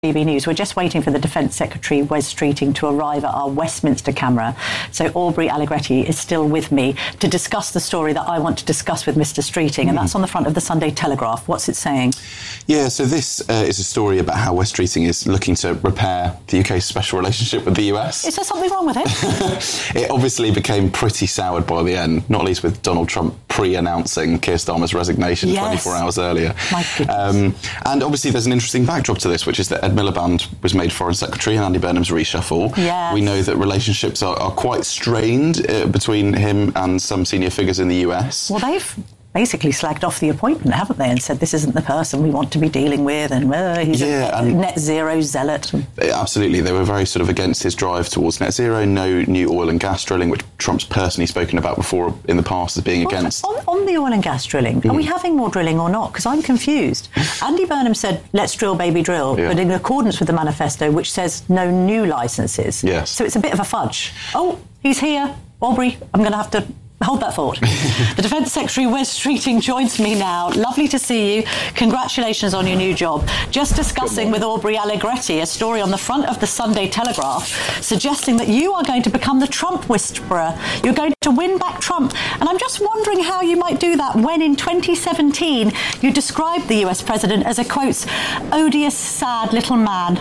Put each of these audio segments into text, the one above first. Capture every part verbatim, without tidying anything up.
B B News. We're just waiting for the Defence Secretary, Wes Streeting, to arrive at our Westminster camera. So Aubrey Allegretti is still with me to discuss the story that I want to discuss with Mister Streeting, and that's on the front of the Sunday Telegraph. What's it saying? Yeah, so this uh, is a story about how Wes Streeting is looking to repair the U K's special relationship with the U S. Is there something wrong with it? It obviously became pretty soured by the end, not least with Donald Trump pre-announcing Keir Starmer's resignation yes. twenty-four hours earlier. My goodness. Um, and obviously there's an interesting backdrop to this, which is that Ed Miliband was made Foreign Secretary in Andy Burnham's reshuffle. Yes. We know that relationships are, are quite strained uh, between him and some senior figures in the U S. Well, they've basically slagged off the appointment, haven't they, and said this isn't the person we want to be dealing with, and uh, he's yeah, a and net zero zealot. Absolutely, they were very sort of against his drive towards net zero, no new oil and gas drilling, which Trump's personally spoken about before in the past as being well, against. On, on the oil and gas drilling, mm. are we having more drilling or not? Because I'm confused. Andy Burnham said, let's drill, baby, drill, yeah. but in accordance with the manifesto, which says no new licences. Yes. So it's a bit of a fudge. Oh, he's here. Aubrey, I'm going to have to hold that thought. The Defence Secretary, Wes Streeting, joins me now. Lovely to see you. Congratulations on your new job. Just discussing with Aubrey Allegretti a story on the front of the Sunday Telegraph suggesting that you are going to become the Trump whisperer. You're going to win back Trump. And I'm just wondering how you might do that when in twenty seventeen you described the U S president as a, quote, odious, sad little man.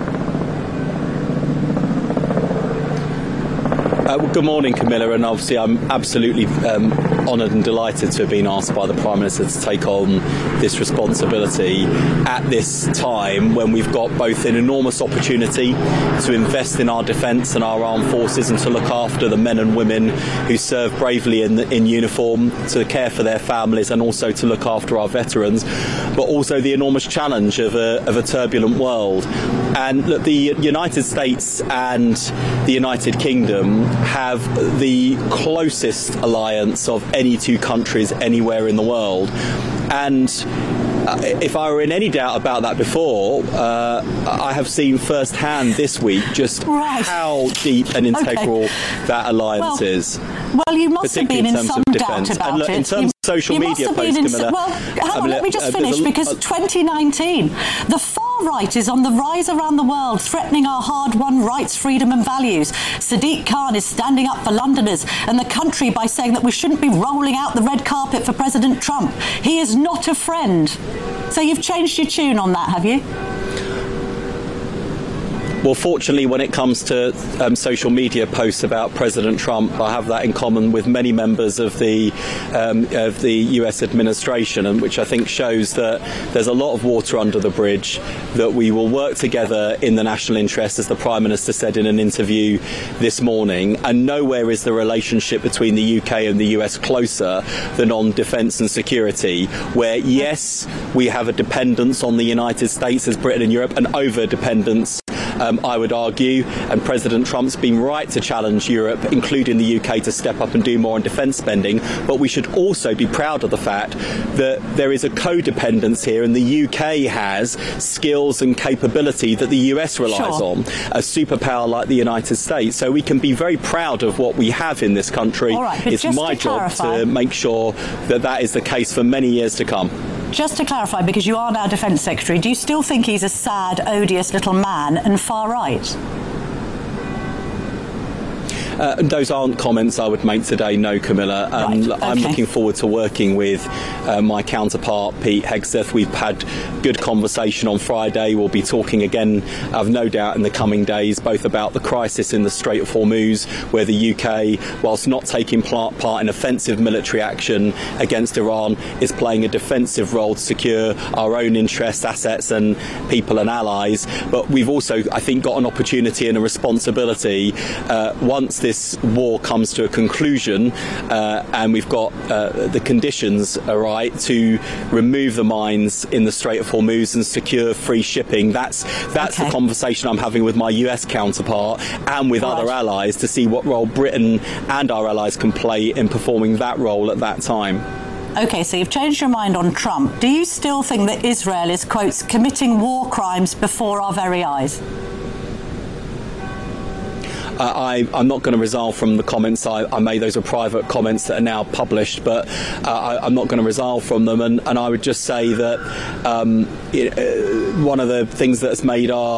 Uh, well, good morning, Camilla, and obviously I'm absolutely um, honoured and delighted to have been asked by the Prime Minister to take on this responsibility at this time when we've got both an enormous opportunity to invest in our defence and our armed forces and to look after the men and women who serve bravely in, in uniform, to care for their families and also to look after our veterans, but also the enormous challenge of a, of a turbulent world. And look, the United States and the United Kingdom have the closest alliance of any two countries anywhere in the world. And uh, if I were in any doubt about that before, uh, I have seen firsthand this week just right. how deep and integral okay. that alliance well, is. Well, you must have been in, in some doubt about and look, it. In terms you, of social you media posts, Camilla, well, hang on, I mean, let me just uh, finish, a, because uh, twenty nineteen, the far right is on the rise around the world, threatening our hard-won rights, freedom and values. Sadiq Khan is standing up for Londoners and the country by saying that we shouldn't be rolling out the red carpet for President Trump. He is not a friend. So you've changed your tune on that, have you? Well, fortunately, when it comes to um, social media posts about President Trump, I have that in common with many members of the um, of the U S administration, and which I think shows that there's a lot of water under the bridge, that we will work together in the national interest, as the Prime Minister said in an interview this morning, and nowhere is the relationship between the U K and the U S closer than on defence and security, where, yes, we have a dependence on the United States as Britain and Europe, an over-dependence, Um, I would argue, and President Trump's been right to challenge Europe, including the U K, to step up and do more on defence spending, but we should also be proud of the fact that there is a codependence here, and the U K has skills and capability that the U S relies sure. on, a superpower like the United States. So we can be very proud of what we have in this country. All right, it's my to job clarify, to make sure that that is the case for many years to come. Just to clarify, because you are now Defence Secretary, do you still think he's a sad, odious little man and far right? Uh, those aren't comments I would make today, no, Camilla. Um, right. okay. I'm looking forward to working with uh, my counterpart, Pete Hegseth. We've had good conversation on Friday. We'll be talking again, I've no doubt, in the coming days, both about the crisis in the Strait of Hormuz, where the U K, whilst not taking part in offensive military action against Iran, is playing a defensive role to secure our own interests, assets and people and allies. But we've also, I think, got an opportunity and a responsibility uh, once this This war comes to a conclusion uh, and we've got uh, the conditions are right to remove the mines in the Strait of Hormuz and secure free shipping. That's that's okay. the conversation I'm having with my U S counterpart and with right. other allies to see what role Britain and our allies can play in performing that role at that time. OK, so you've changed your mind on Trump. Do you still think that Israel is, quotes, committing war crimes before our very eyes? uh, I, I'm not going to resile from the comments I, I made. Those are private comments that are now published, but uh, I, I'm not going to resile from them. And, and I would just say that um, it, uh, one of the things that has made our